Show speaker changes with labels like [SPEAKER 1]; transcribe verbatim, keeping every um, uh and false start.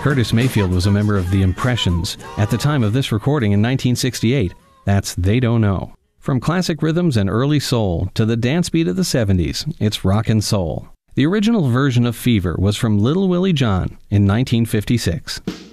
[SPEAKER 1] Curtis Mayfield was a member of the Impressions at the time of this recording in nineteen sixty-eight. That's They Don't Know. From classic rhythms and early soul to the dance beat of the seventies, it's rock and soul. The original version of Fever was from Little Willie John in nineteen fifty-six.